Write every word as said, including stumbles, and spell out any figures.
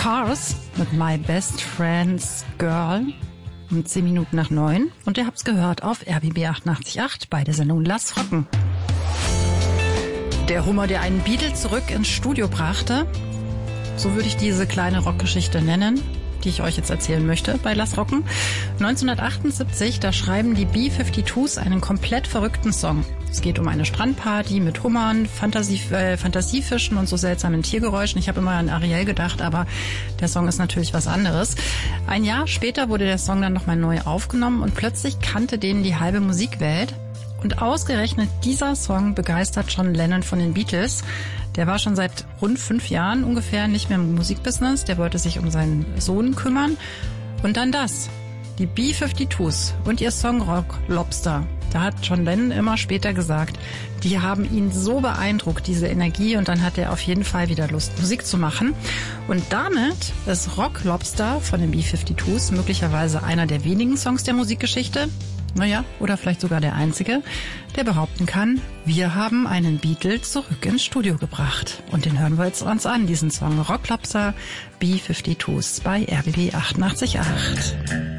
Cars mit My Best Friend's Girl um zehn Minuten nach neun. Und ihr habt's gehört auf R B B achtundachtzig Komma acht bei der Sendung Lass Rocken. Der Hummer, der einen Beatle zurück ins Studio brachte, so würde ich diese kleine Rockgeschichte nennen, die ich euch jetzt erzählen möchte bei Lass Rocken. neunzehnhundertachtundsiebzig, da schreiben die B fünfundfünfzig einen komplett verrückten Song. Es geht um eine Strandparty mit Hummern, Fantasie, äh, Fantasiefischen und so seltsamen Tiergeräuschen. Ich habe immer an Ariel gedacht, aber der Song ist natürlich was anderes. Ein Jahr später wurde der Song dann nochmal neu aufgenommen und plötzlich kannte den die halbe Musikwelt. Und ausgerechnet dieser Song begeistert John Lennon von den Beatles. Der war schon seit rund fünf Jahren ungefähr nicht mehr im Musikbusiness. Der wollte sich um seinen Sohn kümmern. Und dann das, die B fünfundfünfzig und ihr Song Rock Lobster. Da hat John Lennon immer später gesagt, die haben ihn so beeindruckt, diese Energie. Und dann hat er auf jeden Fall wieder Lust, Musik zu machen. Und damit ist Rock Lobster von den B fünfundfünfzig möglicherweise einer der wenigen Songs der Musikgeschichte, naja, oder vielleicht sogar der einzige, der behaupten kann, wir haben einen Beatle zurück ins Studio gebracht. Und den hören wir jetzt uns an, diesen Song Rock Lobster, B fünfundfünfzig bei R B B achtundachtzig Komma acht.